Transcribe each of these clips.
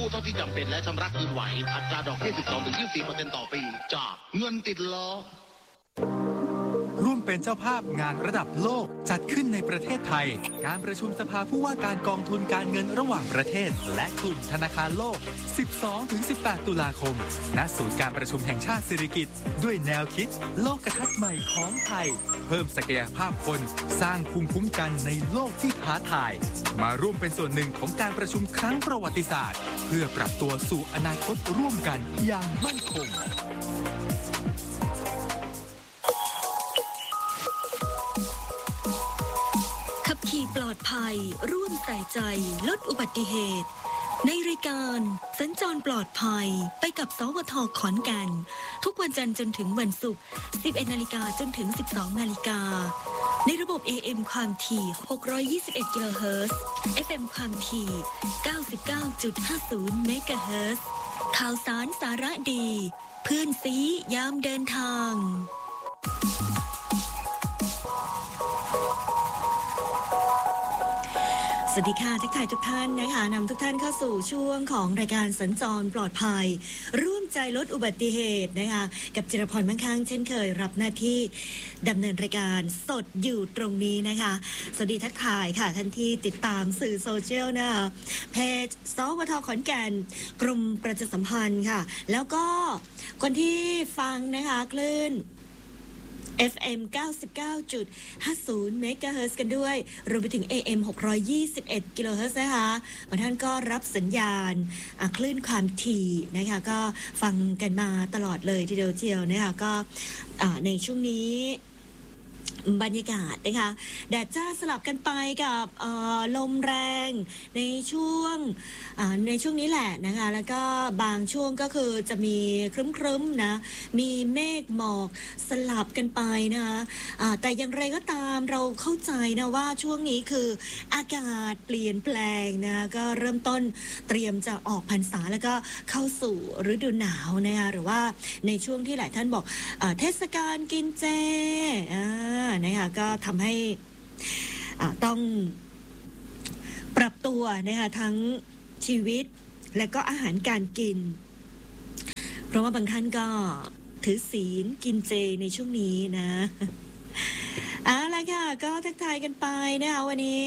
กู้เท่าที่จำเป็นและชำระคืนไหวอัตราดอกเบี้ย 12-24% ต่อปีจากเงินติดล้อร่วมเป็นเจ้าภาพงานระดับโลกจัดขึ้นในประเทศไทยการประชุมสภาผู้ว่าการกองทุนการเงินระหว่างประเทศและกลุ่มธนาคารโลก 12-18 ตุลาคม ณ ศูนย์การประชุมแห่งชาติสิริกิติ์ด้วยแนวคิดโลกทัศน์ใหม่ของไทยเพิ่มศักยภาพคนสร้างภูมิคุ้มกันในโลกที่ท้าทายมาร่วมเป็นส่วนหนึ่งของการประชุมครั้งประวัติศาสตร์เพื่อปรับตัวสู่อนาคตร่วมกันอย่างมั่นคงขี่ปลอดภัยร่วมใส่ใจลดอุบัติเหตุในรายการสัญจรปลอดภัยไปกับสวท.ขอนแก่นทุกวันจันทร์จนถึงวันศุกร์ 11 นาฬิกาจนถึง 12 นาฬิกาในระบบ AM ความถี่ 621 กิโลเฮิรตซ์ FM ความถี่ 99.50 เมกะเฮิรตซ์ข่าวสารสาระดีเพื่อนซียามเดินทางสวัสดีค่ะทักทายทุกท่านนะคะนำทุกท่านเข้าสู่ช่วงของรายการสัญจรปลอดภัยร่วมใจลดอุบัติเหตุนะคะกับจิรพรมั่งคั่งเช่นเคยรับหน้าที่ดำเนินรายการสดอยู่ตรงนี้นะคะสวัสดีทักทายค่ะท่านที่ติดตามสื่อโซเชียลนะคะเพจสวท.ขอนแก่นกรมประชาสัมพันธ์ค่ะแล้วก็คนที่ฟังนะคะคลื่นFM 99.50 เมกะเฮิรตซ์กันด้วยรวมไปถึง AM 621 กิโลเฮิรตซ์นะคะบางท่านก็รับสัญญาณคลื่นความถี่นะคะก็ฟังกันมาตลอดเลยทีเดียวเชียวนะคะก็ในช่วงนี้บรรยากาศนะคะแดดจ้าสลับกันไปกับลมแรงในช่วงนี้แหละนะคะแล้วก็บางช่วงก็คือจะมีครึ้มๆนะมีเมฆหมอกสลับกันไปนะคะแต่อย่างไรก็ตามเราเข้าใจนะว่าช่วงนี้คืออากาศเปลี่ยนแปลงนะก็เริ่มต้นเตรียมจะออกพรรษาแล้วก็เข้าสู่ฤดูหนาวนะคะหรือว่าในช่วงที่หลายท่านบอกเทศกาลกินเจนะคะก็ทำให้ต้องปรับตัวนะคะทั้งชีวิตและก็อาหารการกินเพราะว่าบางท่านก็ถือศีลกินเจในช่วงนี้นะละค่ะก็ทักทายกันไปนะคะวันนี้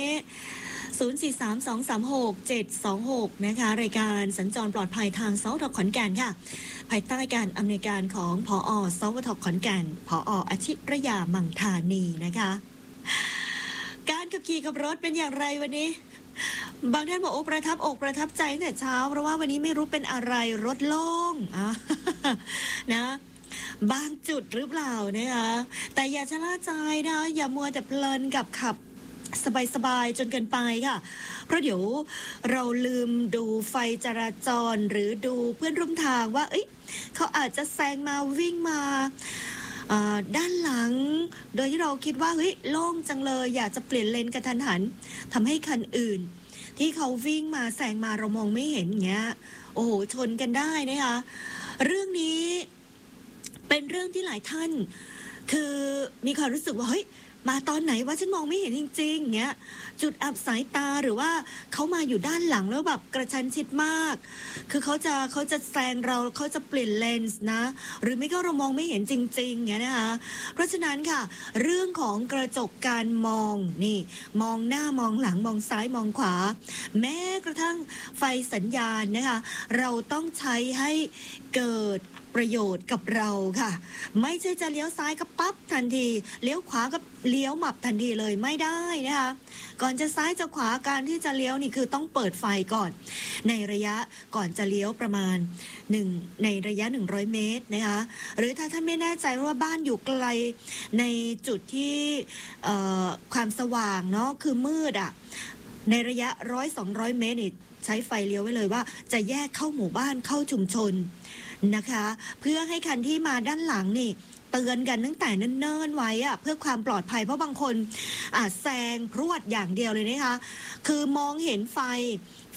0432367726นะคะรายการสัญจรปลอดภัยทางสวท.ขอนแก่นค่ะภายใต้การอำนวยการของผอ.สวท.ขอนแก่นผอ.อาชิรยามังธานีนะคะการขับขี่ขับรถเป็นอย่างไรวันนี้บางท่านบอกโอ้ประทับอกประทับใจตั้งแต่เช้าเพราะว่าวันนี้ไม่รู้เป็นอะไรรถโล่งนะบางจุดหรือเปล่านะคะแต่อย่าชะล่าใจนะอย่ามัวแต่เพลินกับขับสบายๆจนเกินไปค่ะเพราะเดี๋ยวเราลืมดูไฟจราจรหรือดูเพื่อนร่วมทางว่าเขาอาจจะแซงมาวิ่งมาด้านหลังโดยที่เราคิดว่าโล่งจังเลยอยากจะเปลี่ยนเลนกระทันหันทำให้คันอื่นที่เขาวิ่งมาแซงมาเรามองไม่เห็นเงี้ยโอ้โหชนกันได้นะคะเรื่องนี้เป็นเรื่องที่หลายท่านคือมีความรู้สึกว่ามาตอนไหนว่าฉันมองไม่เห็นจริงๆเงี้ยจุดอับสายตาหรือว่าเขามาอยู่ด้านหลังแล้วแบบกระชั้นชิดมากคือเขาจะแซงเราเขาจะเปลี่ยนเลนส์นะหรือไม่ก็เรามองไม่เห็นจริงๆเงี้ยนะคะเพราะฉะนั้นค่ะเรื่องของกระจกการมองนี่มองหน้ามองหลังมองซ้ายมองขวาแม้กระทั่งไฟสัญญาณนะคะเราต้องใช้ให้เกิดประโยชน์กับเราค่ะไม่ใช่จะเลี้ยวซ้ายก็ปั๊บทันทีเลี้ยวขวาก็เลี้ยวหมับทันทีเลยไม่ได้นะคะก่อนจะซ้ายจะขวาการที่จะเลี้ยวนี่คือต้องเปิดไฟก่อนในระยะก่อนจะเลี้ยวประมาณในระยะ100 เมตรนะคะหรือถ้าท่านไม่แน่ใจว่าบ้านอยู่ไกลในจุดที่ความสว่างเนาะคือมืดในระยะ100-200 เมตรนี่ใช้ไฟเลี้ยวไว้เลยว่าจะแยกเข้าหมู่บ้านเข้าชุมชนนะคะเพื่อให้คันที่มาด้านหลังนี่เตือนกันตั้งแต่เนิ่นๆไว้เพื่อความปลอดภัยเพราะบางคนแซงพรวดอย่างเดียวเลยนะคะคือมองเห็นไฟ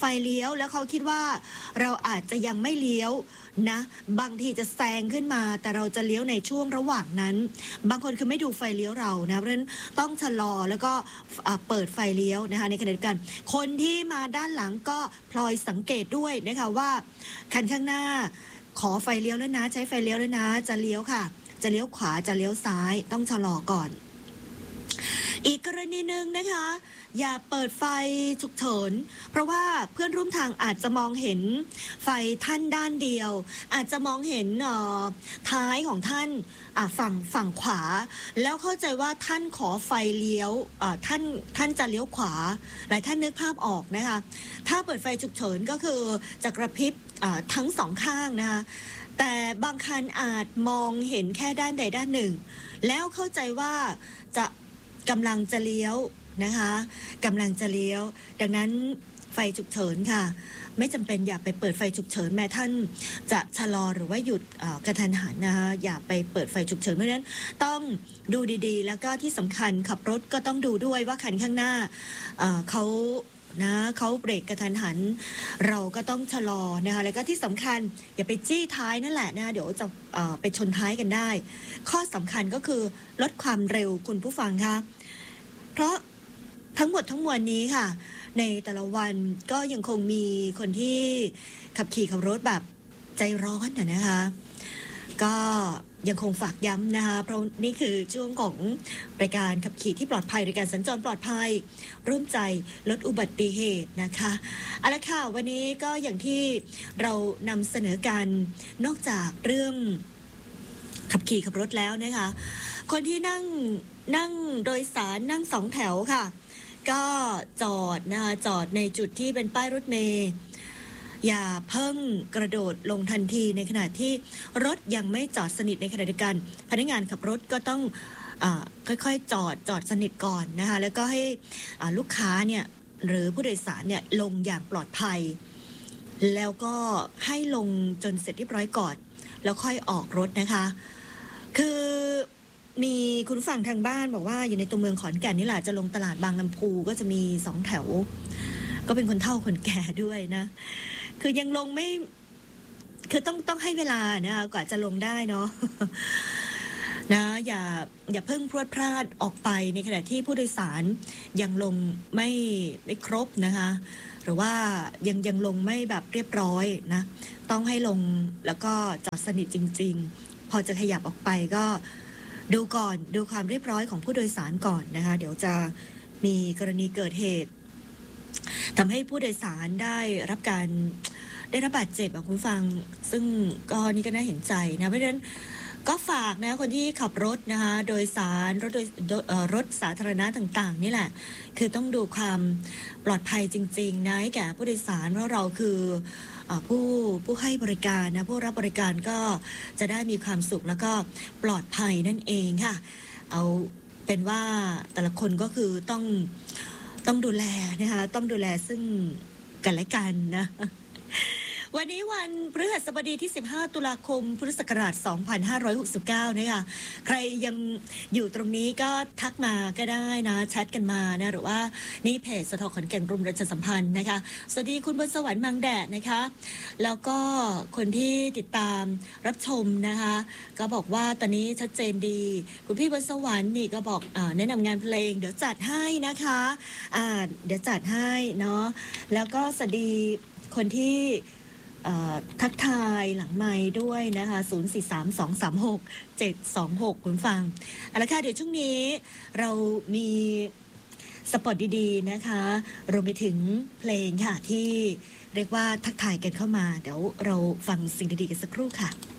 ไฟเลี้ยวแล้วเขาคิดว่าเราอาจจะยังไม่เลี้ยวนะบางทีจะแซงขึ้นมาแต่เราจะเลี้ยวในช่วงระหว่างนั้นบางคนคือไม่ดูไฟเลี้ยวเรานะเพราะฉะนั้นต้องชะลอแล้วก็เปิดไฟเลี้ยวนะคะในขณะเดียวกันคนที่มาด้านหลังก็พลอยสังเกตด้วยนะคะว่าคันข้างหน้าขอไฟเลี้ยวแล้วนะใช้ไฟเลี้ยวแล้วนะจะเลี้ยวค่ะจะเลี้ยวขวาจะเลี้ยวซ้ายต้องชะลอก่อนอีกกรณีหนึ่งนะคะอย่าเปิดไฟฉุกเฉินเพราะว่าเพื่อนร่วมทางอาจจะมองเห็นไฟท่านด้านเดียวอาจจะมองเห็นท้ายของท่านฝั่งขวาแล้วเข้าใจว่าท่านขอไฟเลี้ยวท่านจะเลี้ยวขวาหลายท่านนึกภาพออกนะคะถ้าเปิดไฟฉุกเฉินก็คือจะกระพริบทั้งสองข้างนะคะแต่บางคันอาจมองเห็นแค่ด้านใดด้านหนึ่งแล้วเข้าใจว่าจะกำลังจะเลี้ยวนะคะกำลังจะเลี้ยวดังนั้นไฟฉุกเฉินค่ะไม่จำเป็นอย่าไปเปิดไฟฉุกเฉินแม้ท่านจะชะลอหรือว่าหยุดกระทันหันนะคะอย่าไปเปิดไฟฉุกเฉินเพราะฉะนั้นต้องดูดีๆแล้วก็ที่สำคัญขับรถก็ต้องดูด้วยว่าคันข้างหน้าเขาเบรกกระทันหันเราก็ต้องชะลอนะคะแล้วก็ที่สำคัญอย่าไปจี้ท้ายนั่นแหละนะเดี๋ยวจะไปชนท้ายกันได้ข้อสำคัญก็คือลดความเร็วคุณผู้ฟังคะเพราะทั้งหมดทั้งมวลนี้ค่ะในแต่ละวันก็ยังคงมีคนที่ขับขี่ขับรถแบบใจร้อนนะคะก็ยังคงฝากย้ำนะคะเพราะนี่คือช่วงของรายการขับขี่ที่ปลอดภัยรายการสัญจรปลอดภัยร่วมใจลดอุบัติเหตุนะคะเอาละค่ะวันนี้ก็อย่างที่เรานำเสนอกันนอกจากเรื่องขับขี่ขับรถแล้วนะคะคนที่นั่งโดยสารนั่งสองแถวค่ะก็จอดนะคะจอดในจุดที่เป็นป้ายรถเมล์อย่าเพิ่งกระโดดลงทันทีในขณะที่รถยังไม่จอดสนิทในขณะเดียวกันพนักงานขับรถก็ต้องค่อยๆจอดสนิทก่อนนะคะแล้วก็ให้ลูกค้าเนี่ยหรือผู้โดยสารเนี่ยลงอย่างปลอดภัยแล้วก็ให้ลงจนเสร็จเรียบร้อยก่อนแล้วค่อยออกรถนะคะคือมีคุณผู้ฟังทางบ้านบอกว่าอยู่ในตัวเมืองขอนแก่นนี่แหละจะลงตลาดบางลำพูก็จะมี2แถวก็เป็นคนเฒ่าคนแก่ด้วยนะคือยังลงไม่คือต้องให้เวลานะคะกว่าจะลงได้เนาะนะอย่าเพิ่งพรวดพลาดออกไปในขณะที่ผู้โดยสารยังลงไม่ครบนะคะหรือว่ายังลงไม่แบบเรียบร้อยนะต้องให้ลงแล้วก็จอดสนิทจริงๆพอจะขยับออกไปก็ดูก่อนดูความเรียบร้อยของผู้โดยสารก่อนนะคะเดี๋ยวจะมีกรณีเกิดเหตุทำให้ผู้โดยสารได้รับบาดเจ็บคุณฟังซึ่งก็นี่ก็น่าเห็นใจนะเพราะฉะนั้นก็ฝากนะคนที่ขับรถนะคะโดยสารรถสาธารณะต่างๆนี่แหละคือต้องดูความปลอดภัยจริงๆนะให้แก่ผู้โดยสารเพราะเราคือผู้ให้บริการนะผู้รับบริการก็จะได้มีความสุขแล้วก็ปลอดภัยนั่นเองค่ะเอาเป็นว่าแต่ละคนก็คือต้องดูแลนะคะต้องดูแลซึ่งกันและกันนะวันนี้วันพฤหัสบดีที่15ตุลาคมพุทธศักราช2569นะคะใครยังอยู่ตรงนี้ก็ทักมาก็ได้นะแชทกันมานะหรือว่านี่เพจสทขอนแก่นกรมประชาสัมพันธ์นะคะสวัสดีคุณบนสวรรค์มังแดดนะคะแล้วก็คนที่ติดตามรับชมนะคะก็บอกว่าตอนนี้ชัดเจนดีคุณพี่บนสวรรค์นี่ก็บอกแนะนำงานเพลงเดี๋ยวจัดให้นะคะเดี๋ยวจัดให้เนาะแล้วก็สวัสดีคนที่ทักทายหลังไมค์ด้วยนะคะ0432367726คุณฟังเอาละค่ะเดี๋ยวช่วงนี้เรามีสปอตดีๆนะคะรวมไปถึงเพลงค่ะที่เรียกว่าทักทายกันเข้ามาเดี๋ยวเราฟังสิ่งดีๆกันสักครู่ค่ะ